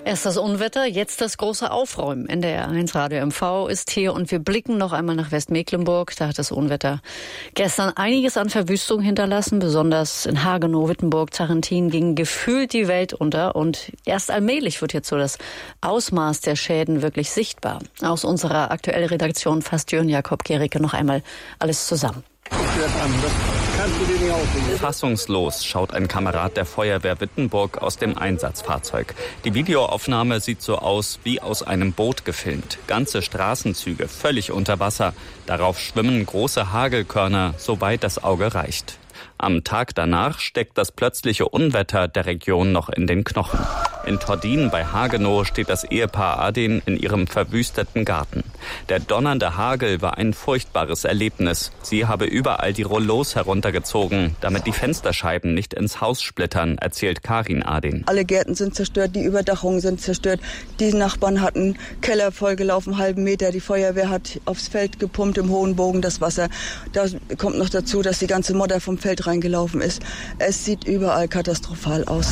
Erst das Unwetter, jetzt das große Aufräumen. NDR1 Radio MV ist hier und wir blicken noch einmal nach Westmecklenburg. Da hat das Unwetter gestern einiges an Verwüstung hinterlassen. Besonders in Hagenow, Wittenburg, Tarentin ging gefühlt die Welt unter. Und erst allmählich wird jetzt so das Ausmaß der Schäden wirklich sichtbar. Aus unserer aktuellen Redaktion fasst Jörn Jakob Gericke noch einmal alles zusammen. Fassungslos schaut ein Kamerad der Feuerwehr Wittenburg aus dem Einsatzfahrzeug. Die Videoaufnahme sieht so aus wie aus einem Boot gefilmt. Ganze Straßenzüge völlig unter Wasser. Darauf schwimmen große Hagelkörner, soweit das Auge reicht. Am Tag danach steckt das plötzliche Unwetter der Region noch in den Knochen. In Tordin bei Hagenow steht das Ehepaar Adin in ihrem verwüsteten Garten. Der donnernde Hagel war ein furchtbares Erlebnis. Sie habe überall die Rollos heruntergezogen, damit die Fensterscheiben nicht ins Haus splittern, erzählt Karin Adin. Alle Gärten sind zerstört, die Überdachungen sind zerstört. Die Nachbarn hatten Keller vollgelaufen, einen halben Meter. Die Feuerwehr hat aufs Feld gepumpt, im hohen Bogen das Wasser. Da kommt noch dazu, dass die ganze Modder vom Feld reingelaufen ist. Es sieht überall katastrophal aus.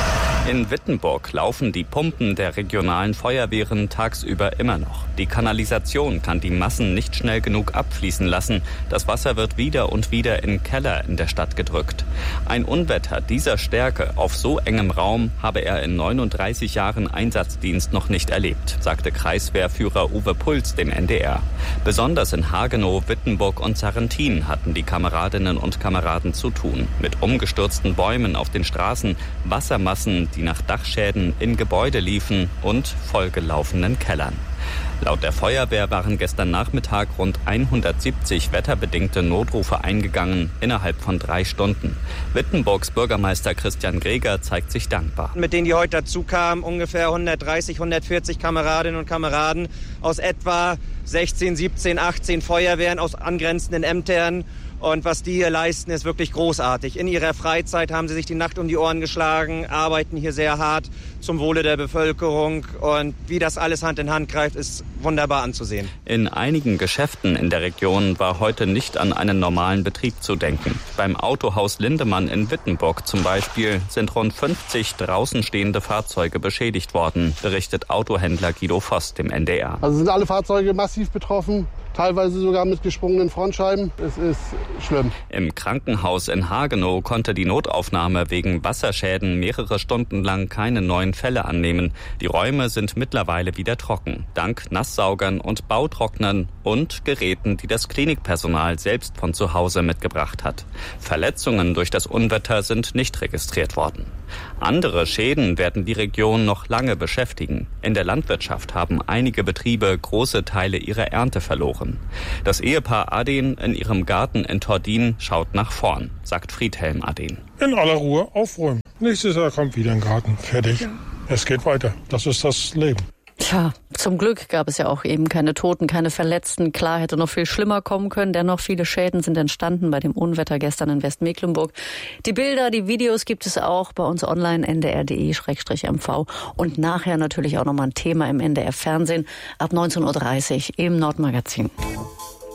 In Wittenburg laufen die Pumpen der regionalen Feuerwehren tagsüber immer noch. Die Kanalisation kann die Massen nicht schnell genug abfließen lassen. Das Wasser wird wieder und wieder in Keller in der Stadt gedrückt. Ein Unwetter dieser Stärke auf so engem Raum habe er in 39 Jahren Einsatzdienst noch nicht erlebt, sagte Kreiswehrführer Uwe Puls dem NDR. Besonders in Hagenow, Wittenburg und Tarentin hatten die Kameradinnen und Kameraden zu tun. Mit umgestürzten Bäumen auf den Straßen, Wassermassen, die nach Dachschäden in Gebäude liefen und vollgelaufenen Kellern. Laut der Feuerwehr waren gestern Nachmittag rund 170 wetterbedingte Notrufe eingegangen, innerhalb von 3 Stunden. Wittenburgs Bürgermeister Christian Greger zeigt sich dankbar. Mit denen, die heute dazu kamen, ungefähr 130, 140 Kameradinnen und Kameraden aus etwa 16, 17, 18 Feuerwehren aus angrenzenden Ämtern. Und was die hier leisten, ist wirklich großartig. In ihrer Freizeit haben sie sich die Nacht um die Ohren geschlagen, arbeiten hier sehr hart zum Wohle der Bevölkerung. Und wie das alles Hand in Hand greift, ist wunderbar anzusehen. In einigen Geschäften in der Region war heute nicht an einen normalen Betrieb zu denken. Beim Autohaus Lindemann in Wittenburg zum Beispiel sind rund 50 draußen stehende Fahrzeuge beschädigt worden, berichtet Autohändler Guido Voss dem NDR. Also sind alle Fahrzeuge massiv betroffen. Teilweise sogar mit gesprungenen Frontscheiben. Es ist schlimm. Im Krankenhaus in Hagenow konnte die Notaufnahme wegen Wasserschäden mehrere Stunden lang keine neuen Fälle annehmen. Die Räume sind mittlerweile wieder trocken, dank Nasssaugern und Bautrocknern und Geräten, die das Klinikpersonal selbst von zu Hause mitgebracht hat. Verletzungen durch das Unwetter sind nicht registriert worden. Andere Schäden werden die Region noch lange beschäftigen. In der Landwirtschaft haben einige Betriebe große Teile ihrer Ernte verloren. Das Ehepaar Adin in ihrem Garten in Tordin schaut nach vorn, sagt Friedhelm Adin. In aller Ruhe aufräumen. Nächstes Jahr kommt wieder ein Garten. Fertig. Ja. Es geht weiter. Das ist das Leben. Tja, zum Glück gab es ja auch eben keine Toten, keine Verletzten. Klar, hätte noch viel schlimmer kommen können. Dennoch viele Schäden sind entstanden bei dem Unwetter gestern in Westmecklenburg. Die Bilder, die Videos gibt es auch bei uns online ndr.de/mv und nachher natürlich auch nochmal ein Thema im NDR Fernsehen ab 19:30 Uhr im Nordmagazin.